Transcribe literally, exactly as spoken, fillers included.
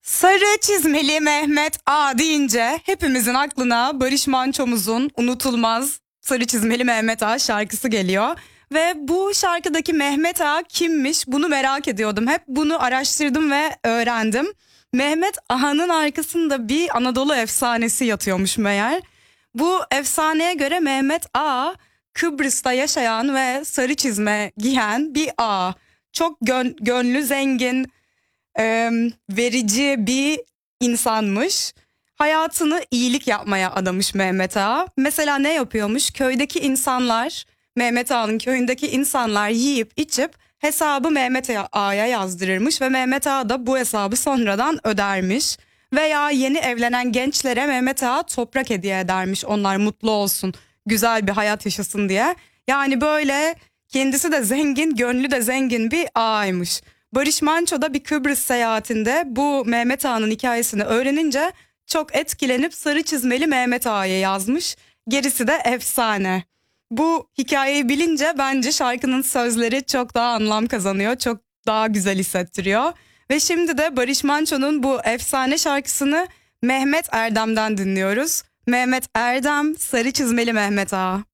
Sarı çizmeli Mehmet A deyince hepimizin aklına Barış Manço'muzun unutulmaz Sarı çizmeli Mehmet A şarkısı geliyor. Ve bu şarkıdaki Mehmet A kimmiş bunu merak ediyordum. Hep bunu araştırdım ve öğrendim. Mehmet A'nın arkasında bir Anadolu efsanesi yatıyormuş meğer. Bu efsaneye göre Mehmet A Kıbrıs'ta yaşayan ve sarı çizme giyen bir A. Çok gön- gönlü zengin, e, verici bir insanmış. Hayatını iyilik yapmaya adamış Mehmet Ağa. Mesela ne yapıyormuş? Köydeki insanlar, Mehmet Ağa'nın köyündeki insanlar yiyip içip hesabı Mehmet Ağa'ya yazdırırmış ve Mehmet Ağa da bu hesabı sonradan ödermiş. Veya yeni evlenen gençlere Mehmet Ağa toprak hediye edermiş. Onlar mutlu olsun, güzel bir hayat yaşasın diye. Yani böyle kendisi de zengin, gönlü de zengin bir ağaymış. Barış Manço da bir Kıbrıs seyahatinde bu Mehmet Ağa'nın hikayesini öğrenince çok etkilenip sarı çizmeli Mehmet Ağa'ya yazmış. Gerisi de efsane. Bu hikayeyi bilince bence şarkının sözleri çok daha anlam kazanıyor. Çok daha güzel hissettiriyor. Ve şimdi de Barış Manço'nun bu efsane şarkısını Mehmet Erdem'den dinliyoruz. Mehmet Erdem, Sarı Çizmeli Mehmet Ağa.